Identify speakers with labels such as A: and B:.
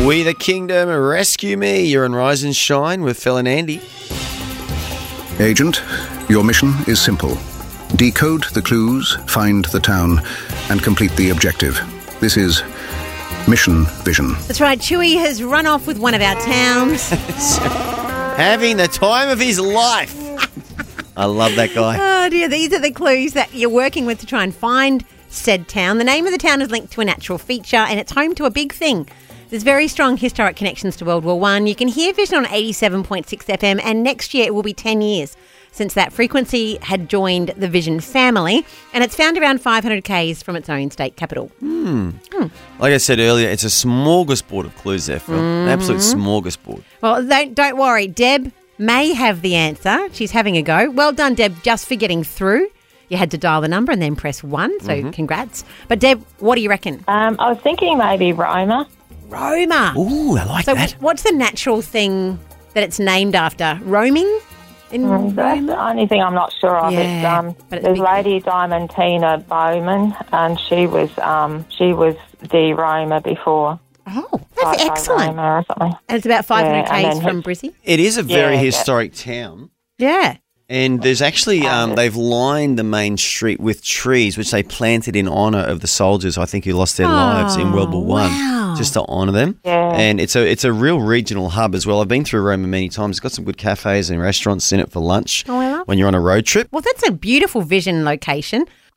A: We the Kingdom, rescue me. You're on Rise and Shine with Phil and Andy.
B: Agent, your mission is simple. Decode the clues, find the town, and complete the objective. This is Mission Vision.
C: That's right. Chewy has run off with one of our towns.
A: Having the time of his life. I love that guy.
C: Oh, dear. These are the clues that you're working with to try and find said town. The name of the town is linked to a natural feature and it's home to a big thing. There's very strong historic connections to World War I. You can hear Vision on 87.6 FM and next year it will be 10 years since that frequency had joined the Vision family, and it's found around 500 k's from its own state capital.
A: Like I said earlier, it's a smorgasbord of clues there, Phil. An absolute smorgasbord.
C: Well, don't worry. Deb may have the answer. She's having a go. Well done, Deb, just for getting through. You had to dial the number and then press 1, so congrats. But Deb, what do you reckon?
D: I was thinking maybe Roma.
C: Roma.
A: Ooh, I like that.
C: So what's the natural thing that it's named after? Roaming?
D: That's the only thing I'm not sure of.
C: Yeah, but it's
D: There's
C: big.
D: Lady Diamantina Bowman, and she was the Roma before.
C: Oh, that's
D: Like
C: excellent.
D: Roma or something.
C: And it's about 500
D: Yeah, and
C: k's
D: then
C: from Brizzy?
A: It is a very
D: Yeah.
A: historic town.
C: Yeah.
A: And there's actually, they've lined the main street with trees, which they planted in honour of the soldiers, I think, who lost their lives in World War One,
C: wow.
A: just to honour them.
D: Yeah.
A: And it's a real regional hub as well. I've been through Roma many times. It's got some good cafes and restaurants in it for lunch
C: Oh, I love
A: when you're on a road trip.
C: Well, that's a beautiful Vision location.